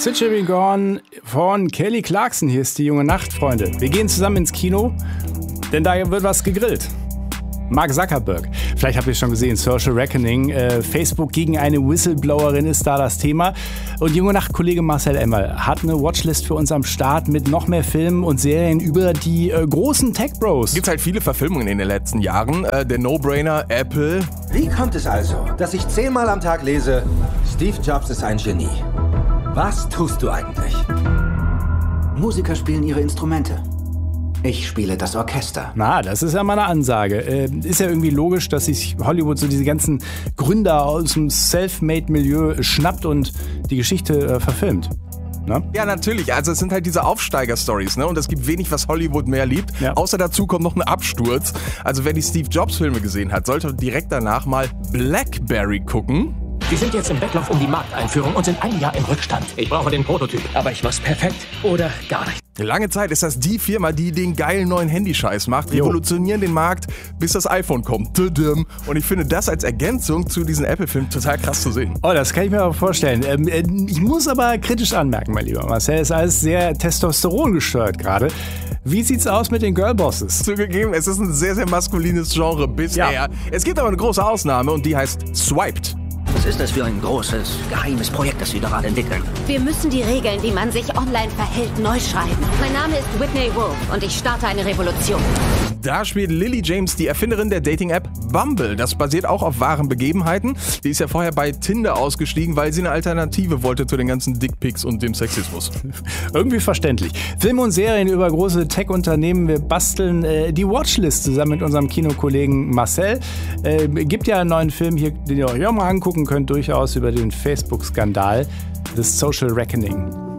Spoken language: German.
Since You've Been Gone von Kelly Clarkson. Hier ist die junge Nacht, Freunde. Wir gehen zusammen ins Kino, denn da wird was gegrillt. Mark Zuckerberg. Vielleicht habt ihr es schon gesehen, Social Reckoning. Facebook gegen eine Whistleblowerin ist da das Thema. Und junge Nacht-Kollege Marcel Emmerl hat eine Watchlist für uns am Start mit noch mehr Filmen und Serien über die großen Tech-Bros. Es gibt halt viele Verfilmungen in den letzten Jahren. Der No-Brainer, Apple. Wie kommt es also, dass ich 10-mal am Tag lese, Steve Jobs ist ein Genie? Was tust du eigentlich? Musiker spielen ihre Instrumente. Ich spiele das Orchester. Na, das ist ja mal eine Ansage. Ist ja irgendwie logisch, dass sich Hollywood so diese ganzen Gründer aus dem Self-Made-Milieu schnappt und die Geschichte verfilmt. Ne? Ja, natürlich. Also es sind halt diese Aufsteiger-Stories, ne? Und es gibt wenig, was Hollywood mehr liebt. Ja. Außer dazu kommt noch ein Absturz. Also wer die Steve Jobs-Filme gesehen hat, sollte direkt danach mal Blackberry gucken. Wir sind jetzt im Wettlauf um die Markteinführung und sind ein Jahr im Rückstand. Ich brauche den Prototyp, aber ich mach's perfekt oder gar nicht. Lange Zeit ist das die Firma, die den geilen neuen Handyscheiß macht, revolutionieren den Markt, bis das iPhone kommt. Und ich finde das als Ergänzung zu diesen Apple-Filmen total krass zu sehen. Oh, das kann ich mir aber vorstellen. Ich muss aber kritisch anmerken, mein lieber Marcel, ist alles sehr Testosteron gesteuert gerade. Wie sieht's aus mit den Girlbosses? Zugegeben, es ist ein sehr, sehr maskulines Genre bisher. Ja. Es gibt aber eine große Ausnahme und die heißt Swiped. Was ist das für ein großes, geheimes Projekt, das Sie gerade entwickeln? Wir müssen die Regeln, wie man sich online verhält, neu schreiben. Mein Name ist Whitney Wolf und ich starte eine Revolution. Da spielt Lily James, die Erfinderin der Dating-App Bumble. Das basiert auch auf wahren Begebenheiten. Die ist ja vorher bei Tinder ausgestiegen, weil sie eine Alternative wollte zu den ganzen Dickpics und dem Sexismus. Irgendwie verständlich. Filme und Serien über große Tech-Unternehmen. Wir basteln die Watchlist zusammen mit unserem Kinokollegen Marcel. Gibt ja einen neuen Film hier, den ihr euch auch mal angucken könnt, durchaus über den Facebook-Skandal, The Social Reckoning.